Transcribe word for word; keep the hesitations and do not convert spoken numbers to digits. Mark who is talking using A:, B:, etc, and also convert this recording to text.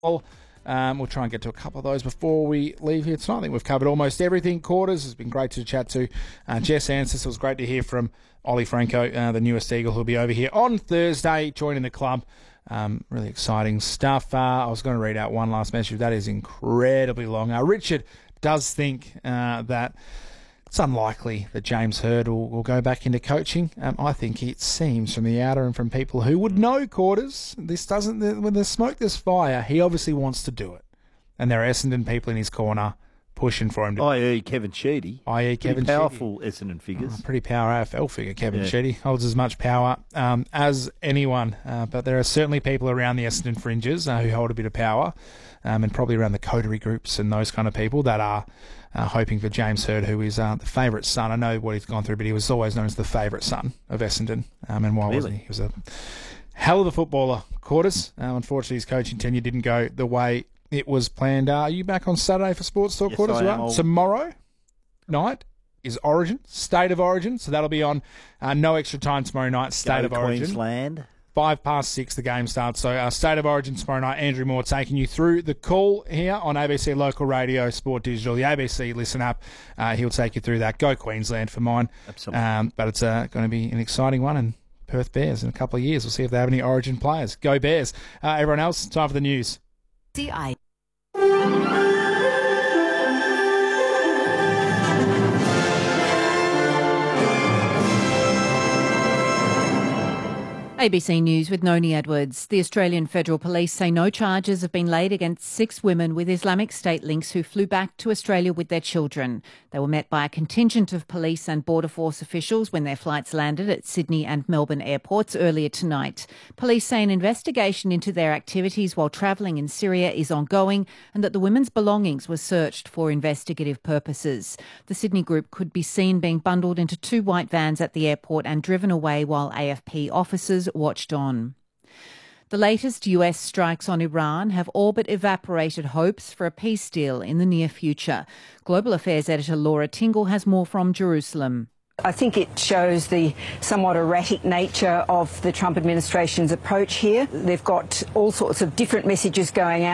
A: Um, we'll try and get to a couple of those before we leave here tonight. I think we've covered almost everything. Quarters, it's been great to chat to uh, Jess Anstis. It was great to hear from Ollie Franco, uh, the newest Eagle, who'll be over here on Thursday joining the club. Um, really exciting stuff. Uh, I was going to read out one last message. That is incredibly long. Uh, Richard does think uh, that it's unlikely that James Hird will, will go back into coaching. Um, I think it seems from the outer and from people who would know Quarters, this doesn't, when there's smoke, there's fire. He obviously wants to do it. And there are Essendon people in his corner pushing for him to.
B: that is. Kevin Sheedy.
A: that is. Kevin
B: pretty powerful Sheedy. Essendon figures.
A: Oh, pretty power A F L figure, Kevin
B: yeah.
A: Sheedy. Holds as much power um, as anyone. Uh, but there are certainly people around the Essendon fringes uh, who hold a bit of power. Um, and probably around the coterie groups and those kind of people that are uh, hoping for James Hird, who is uh, the favourite son. I know what he's gone through, but he was always known as the favourite son of Essendon. Um, and why
B: really?
A: wasn't he? He was a hell of a footballer. Quarters. Um, unfortunately, his coaching tenure didn't go the way it was planned. Uh, are you back on Saturday for Sports Talk?
B: Yes,
A: Quarters?
B: I am.
A: Right? Tomorrow night is Origin, State of Origin. So that'll be on uh, no extra time tomorrow night, State
B: Go
A: of Origin.
B: Queensland.
A: Five past six, the game starts. So, uh, State of Origin tomorrow night. Andrew Moore taking you through the call here on A B C Local Radio, Sport Digital, the A B C Listen app. Uh, he'll take you through that. Go Queensland for mine.
B: Absolutely.
A: Um, but it's uh, going to be an exciting one. And Perth Bears in a couple of years. We'll see if they have any Origin players. Go Bears. Uh, everyone else, time for the news.
C: C I A B C News with Noni Edwards. The Australian Federal Police say no charges have been laid against six women with Islamic State links who flew back to Australia with their children. They were met by a contingent of police and Border Force officials when their flights landed at Sydney and Melbourne airports earlier tonight. Police say an investigation into their activities while travelling in Syria is ongoing and that the women's belongings were searched for investigative purposes. The Sydney group could be seen being bundled into two white vans at the airport and driven away while A F P officers watched on. The latest U S strikes on Iran have all but evaporated hopes for a peace deal in the near future. Global Affairs editor Laura Tingle has more from Jerusalem.
D: I think it shows the somewhat erratic nature of the Trump administration's approach here. They've got all sorts of different messages going out.